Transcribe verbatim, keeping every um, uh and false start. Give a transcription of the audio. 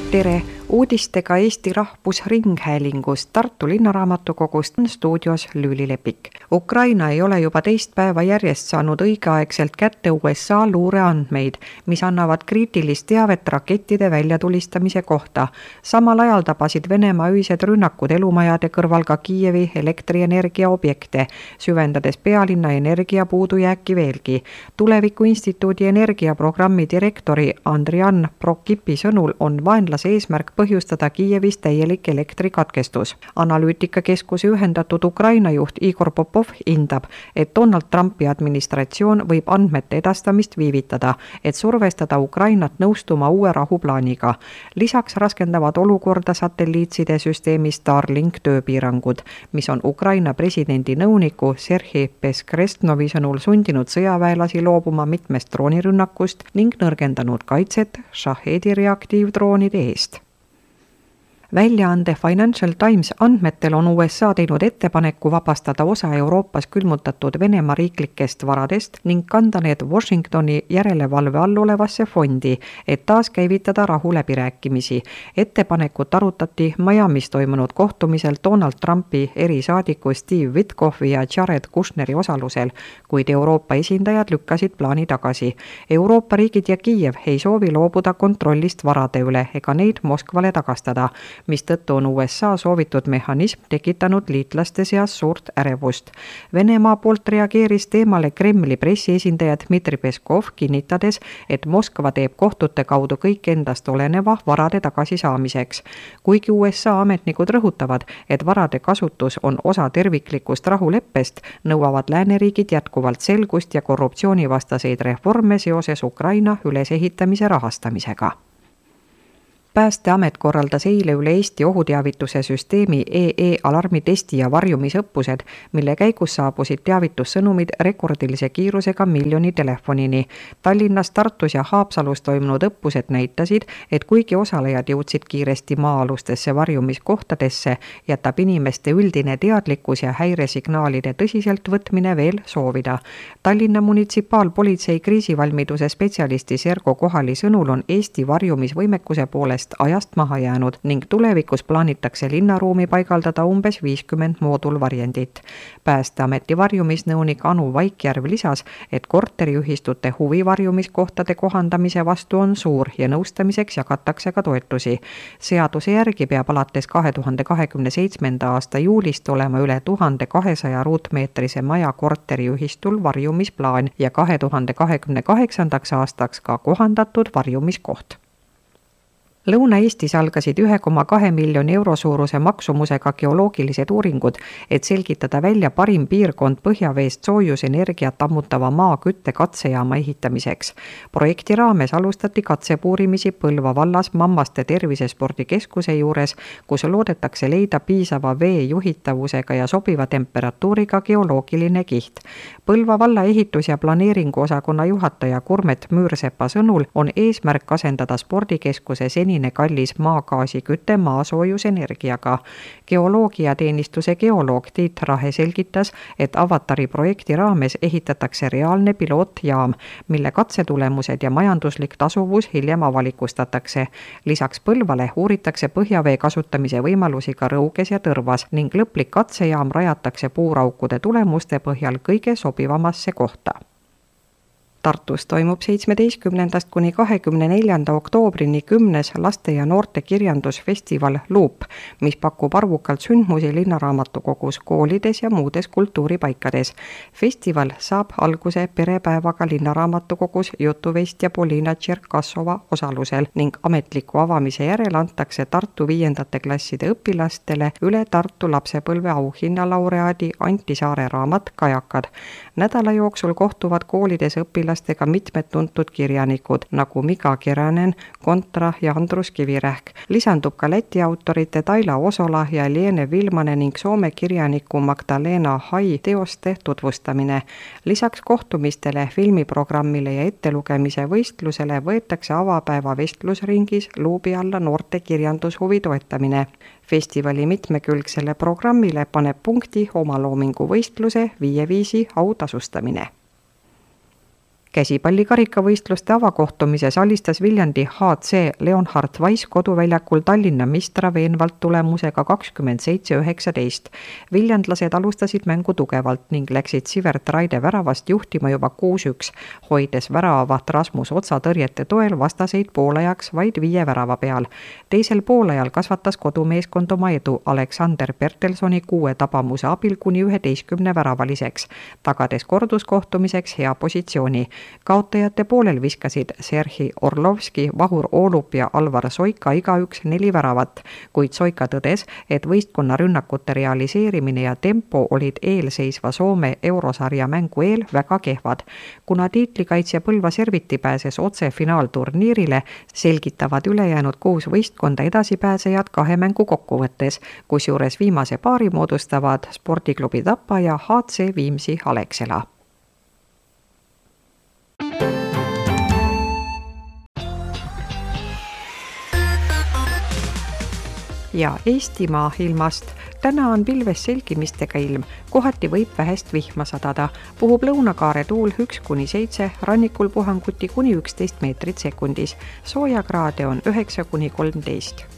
Tere! Uudistega Eesti Rahvusringhäälingust Tartu Linnaraamatukogust on stuudios Lüüli Lepik. Ukraina ei ole juba teist päeva järjest saanud õigeaegselt kätte U S A luureandmeid, mis annavad kriitilist teavet rakettide väljatulistamise kohta. Samal ajal tabasid Venemaa öised rünnakud elumajade kõrval ka Kiievi elektrienergia objekte, süvendades pealinna energiapuudujääki veelgi. Tuleviku Instituudi energiaprogrammi direktori Andrian Prokipi sõnul on vaenlase eesmärk põhjustada Kiievis täielik elektrikatkestus. Analüütikakeskuse ühendatud Ukraina juht Igor Popov hindab, et Donald Trumpi administratsioon võib andmete edastamist viivitada, et survestada Ukrainat nõustuma uue rahuplaaniga. Lisaks raskendavad olukorda satelliitside süsteemi Starlink tööpiirangud, mis on Ukraina presidendi nõuniku Serhii Beskrestnovi sõnul sundinud sõjaväelasi loobuma mitmest droonirünnakust ning nõrgendanud kaitset Shahedi reaktiivdroonide eest. Väljaande Financial Times andmetel on U S A teinud ettepaneku vabastada osa Euroopas külmutatud Venemaa riiklikest varadest ning kanda need Washingtoni järelevalve all olevasse fondi, et taas käivitada rahuläbirääkimisi. Ettepanekut arutati Miamis toimunud kohtumisel Donald Trumpi erisaadiku Steve Witkoffi ja Jared Kushneri osalusel, kuid Euroopa esindajad lükkasid plaani tagasi. Euroopa riigid ja Kiiev ei soovi loobuda kontrollist varade üle ega neid Moskvale tagastada, mistõttu on U S A soovitud mehhanism tekitanud liitlaste seas suurt ärevust. Venemaa poolt reageeris teemale Kremli pressiesindaja Dmitri Peskov, kinnitades, et Moskva teeb kohtute kaudu kõik endast oleneva varade tagasisaamiseks. Kuigi U S A ametnikud rõhutavad, et varade kasutus on osa terviklikust rahuleppest, nõuavad lääneriigid jätkuvalt selgust ja korruptsioonivastaseid reforme seoses Ukraina ülesehitamise rahastamisega. Päästeamet korraldas eile üle Eesti ohuteavituse süsteemi E E-alarmitesti ja varjumisõppused, mille käigus saabusid teavitussõnumid rekordilise kiirusega miljoni telefonini. Tallinnas, Tartus ja Haapsalus toimunud õppused näitasid, et kuigi osalejad jõudsid kiiresti maa-alustesse varjumiskohtadesse, jätab inimeste üldine teadlikkus ja häiresignaalide tõsiselt võtmine veel soovida. Tallinna munitsipaalpolitsei kriisivalmiduse spetsialisti Sergo Kohali sõnul on Eesti varjumisvõimekuse poolest ajast maha jäänud ning tulevikus plaanitakse linnaruumi paigaldada umbes viiskümmend moodulvarjendit. Päästeameti varjumisnõunik Anu Vaikjärv lisas, et korteriühistute huvi varjumiskohtade kohandamise vastu on suur ja nõustamiseks jagatakse ka toetusi. Seaduse järgi peab alates kahe tuhande kahekümne seitsmenda aasta juulist olema üle tuhande kahesaja ruutmeetrise maja korteriühistul varjumisplaan ja kahe tuhande kahekümne kaheksandaks aastaks ka kohandatud varjumiskoht. Lõuna-Eestis algasid ühe koma kahe miljoni euro suuruse maksumusega geoloogilised uuringud, et selgitada välja parim piirkond põhjaveest soojusenergiat ammutava maa kütte katsejaama ehitamiseks. Projekti raames alustati katsepuurimisi Põlva vallas Mammaste tervisespordikeskuse juures, kus loodetakse leida piisava vee juhitavusega ja sobiva temperatuuriga geoloogiline kiht. Põlva valla ehitus- ja planeeringu osakonna juhataja Kurmet Müürsepa sõnul on eesmärk asendada spordikeskuse seni kallis maagaasi küte maasoojusenergiaga. Geoloogiateenistuse geoloog Tiit Rahe selgitas, et Avatari projekti raames ehitatakse reaalne pilootjaam, mille katsetulemused ja majanduslik tasuvus hiljem avalikustatakse. Lisaks Põlvale uuritakse põhjavee kasutamise võimalusi ka Rõuges ja Tõrvas ning lõplik katsejaam rajatakse puuraukude tulemuste põhjal kõige sobivamasse kohta. Tartus toimub seitsmeteistkümnendast kuni kahekümne neljanda oktoobrini kümnes laste ja noorte kirjandusfestival Loop, mis pakub arvukalt sündmusi linnaraamatukogus, koolides ja muudes kultuuripaikades. Festival saab alguse perepäevaga linnaraamatukogus jutuvestja Polina Tšerkassova osalusel ning ametliku avamise järel antakse Tartu viiendate klasside õpilastele üle Tartu lapsepõlve auhinnalaureaadi Anti Saare raamat Kajakad. Nädala jooksul kohtuvad koolides õpilastele ka mitmed tuntud kirjanikud nagu Mika Keränen, Kontra ja Andrus Kivirähk. Lisandub ka Läti autorite Taila Osola ja Liene Vilmane ning Soome kirjaniku Magdalena Hai teoste tutvustamine. Lisaks kohtumistele, filmiprogrammile ja ettelugemise võistlusele võetakse avapäeva vestlusringis luubi alla noorte kirjandushuvi toetamine. Festivali mitmekülgsele programmile paneb punkti omaloomingu võistluse viie viisi autasustamine. Käsipalli karikavõistluste avakohtumises alistas Viljandi H C Leonhard Weiss koduväljakul Tallinna Mistra veenvalt tulemusega kakskümmend seitse üheksateist. Viljandlased alustasid mängu tugevalt ning läksid Sivert Raide väravast juhtima juba kuus üks, hoides väravavaht Rasmus Otsa tõrjete toel vastaseid poolajaks vaid viie värava peal. Teisel poolajal kasvatas kodumeeskond oma edu Aleksander Bertelsoni kuue tabamuse abil kuni üheteistkümne väravaliseks, tagades korduskohtumiseks hea positsiooni. Kaotajate poolel viskasid Serhi Orlovski, Vahur Oolup ja Alvar Soika igaüks neli väravat, kuid Soika tõdes, et võistkonna rünnakute realiseerimine ja tempo olid eelseisva Soome eurosarja mängu eel väga kehvad. Kuna tiitlikaitsja Põlva Serviti pääses otse finaalturniirile, selgitavad ülejäänud kuus võistkonda edasipääsejad kahe mängu kokkuvõttes, kusjuures viimase paari moodustavad spordiklubi Tapa ja H C Viimsi Alexela. Ja Eestimaa ilmast. Täna on pilves selgimistega ilm, kohati võib vähest vihma sadada. Puhub lõunakaare tuul üks kuni seitse, rannikul puhanguti kuni üksteist meetrit sekundis. Soojakraade on üheksa kuni kolmteist.